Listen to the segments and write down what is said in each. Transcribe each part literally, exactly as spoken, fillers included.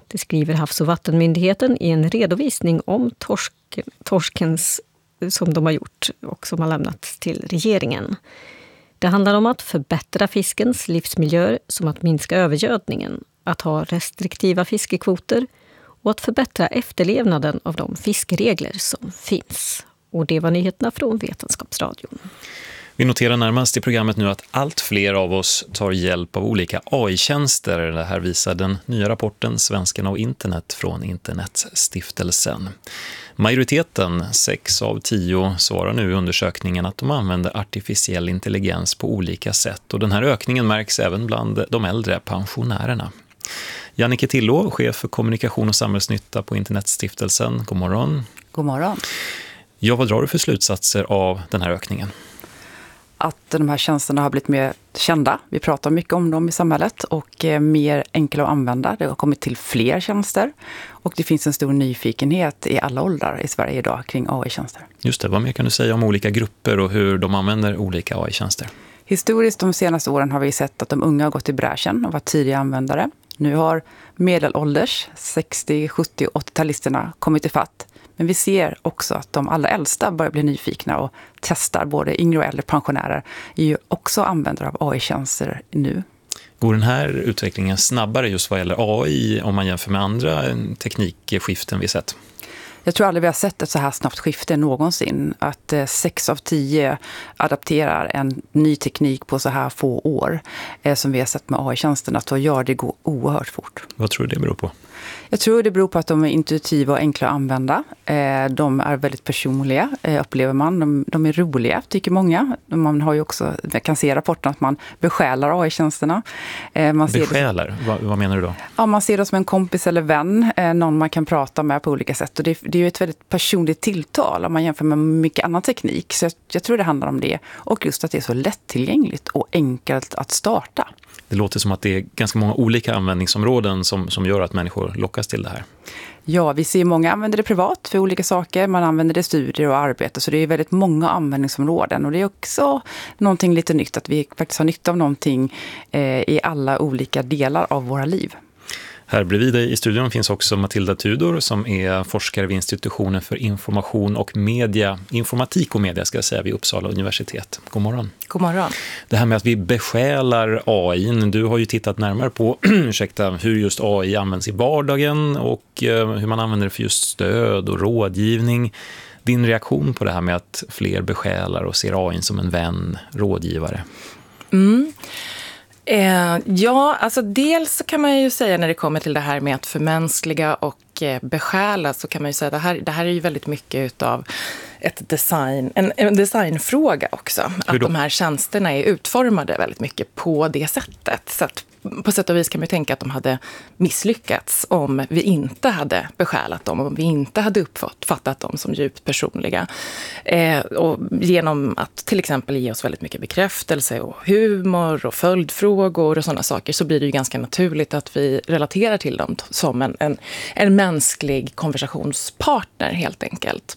Det skriver Havs- och vattenmyndigheten i en redovisning om torsk, torskens som de har gjort och som har lämnats till regeringen. Det handlar om att förbättra fiskens livsmiljöer som att minska övergödningen, att ha restriktiva fiskekvoter och att förbättra efterlevnaden av de fiskeregler som finns. Och det var nyheterna från Vetenskapsradion. Vi noterar närmast i programmet nu att allt fler av oss tar hjälp av olika A I-tjänster. Det här visar den nya rapporten Svenskarna och internet från Internetstiftelsen. Majoriteten, sex av tio, svarar nu i undersökningen att de använder artificiell intelligens på olika sätt. Och den här ökningen märks även bland de äldre pensionärerna. Jannike Tillå, chef för kommunikation och samhällsnytta på Internetstiftelsen. God morgon. God morgon. Ja, vad drar du för slutsatser av den här ökningen? Att de här tjänsterna har blivit mer kända. Vi pratar mycket om dem i samhället och mer enkla att använda. Det har kommit till fler tjänster och det finns en stor nyfikenhet i alla åldrar i Sverige idag kring A I-tjänster. Just det, vad mer kan du säga om olika grupper och hur de använder olika A I-tjänster? Historiskt de senaste åren har vi sett att de unga har gått i bräschen och varit tidiga användare. Nu har medelålders sextio-, sjuttio-, åttio-talisterna kommit i fatt. Men vi ser också att de allra äldsta börjar bli nyfikna och testar, både yngre och äldre pensionärer är ju också användare av A I-tjänster nu. Går den här utvecklingen snabbare just vad gäller A I om man jämför med andra teknikskiften vi sett? Jag tror aldrig vi har sett ett så här snabbt skifte någonsin. Att eh, sex av tio adapterar en ny teknik på så här få år eh, som vi har sett med A I-tjänsterna. Att då gör det gå oerhört fort. Vad tror du det beror på? Jag tror det beror på att de är intuitiva och enkla att använda. De är väldigt personliga, upplever man. De, de är roliga, tycker många. Man har ju också, jag kan se i rapporten att man besjälar A I-tjänsterna. Man ser besjälar? Det, vad, vad menar du då? Ja, man ser det som en kompis eller vän. Någon man kan prata med på olika sätt. Och det, det är ju ett väldigt personligt tilltal om man jämför med mycket annan teknik. Så jag, jag tror det handlar om det. Och just att det är så lättillgängligt och enkelt att starta. Det låter som att det är ganska många olika användningsområden som, som gör att människor lockas till det här. Ja, vi ser många använder det privat för olika saker. Man använder det i studier och arbete. Så det är väldigt många användningsområden. Och det är också någonting lite nytt. Att vi faktiskt har nytta av någonting eh, i alla olika delar av våra liv. Här bredvid dig i studion finns också Matilda Tudor som är forskare vid institutionen för information och media, informatik och media ska jag säga vid Uppsala universitet. God morgon. God morgon. Det här med att vi besjälar A I, du har ju tittat närmare på ursäkta, hur just A I används i vardagen och hur man använder det för just stöd och rådgivning. Din reaktion på det här med att fler besjälar och ser A I som en vän, rådgivare? Mm. Eh, ja, alltså dels så kan man ju säga när det kommer till det här med att förmänskliga och eh, besjäla så kan man ju säga att det här, det här är ju väldigt mycket utav ett design, en, en designfråga också. Att de här tjänsterna är utformade väldigt mycket på det sättet. Så att på sätt och vis kan man ju tänka att de hade misslyckats om vi inte hade besjälat dem, om vi inte hade uppfattat dem som djupt personliga. Eh, och genom att till exempel ge oss väldigt mycket bekräftelse och humor och följdfrågor och sådana saker så blir det ju ganska naturligt att vi relaterar till dem som en, en, en mänsklig konversationspartner helt enkelt.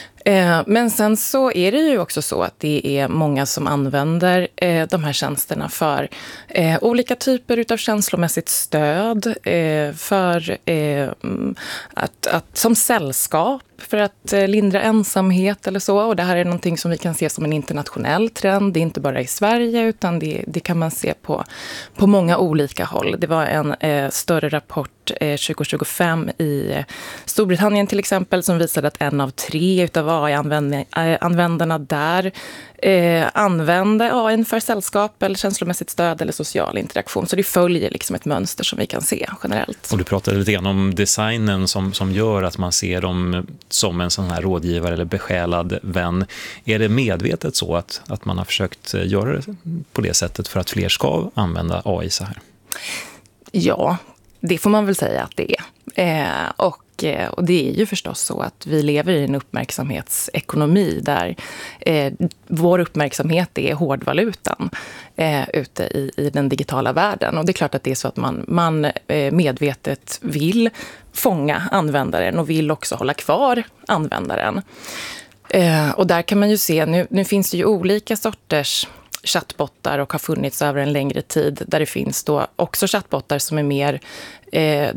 Men sen så är det ju också så att det är många som använder eh, de här tjänsterna för eh, olika typer utav känslomässigt stöd, eh, för eh, att, att som sällskap, för att eh, lindra ensamhet eller så. Och det här är någonting som vi kan se som en internationell trend. Det är inte bara i Sverige utan det, det kan man se på, på många olika håll. Det var en eh, större rapport eh, tjugo tjugofem i eh, Storbritannien till exempel som visade att en av tre utav A I-användarna där eh, använde A I för sällskap eller känslomässigt stöd eller social interaktion. Så det följer liksom ett mönster som vi kan se generellt. Och du pratade lite grann om designen som, som gör att man ser dem som en sån här rådgivare eller besjälad vän. Är det medvetet så att, att man har försökt göra det på det sättet för att fler ska använda A I så här? Ja, det får man väl säga att det är. Eh, och Och det är ju förstås så att vi lever i en uppmärksamhetsekonomi där eh, vår uppmärksamhet är hårdvalutan eh, ute i, i den digitala världen. Och det är klart att det är så att man, man eh, medvetet vill fånga användaren och vill också hålla kvar användaren. Eh, och där kan man ju se, nu, nu finns det ju olika sorters chattbottar och har funnits över en längre tid där det finns då också chattbottar som är mer eh,